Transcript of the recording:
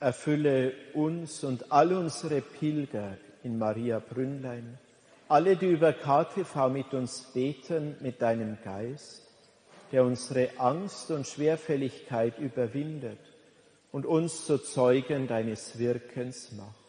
Erfülle uns und all unsere Pilger in Maria Brünnlein, alle, die über KTV mit uns beten, mit deinem Geist, der unsere Angst und Schwerfälligkeit überwindet und uns zu Zeugen deines Wirkens macht.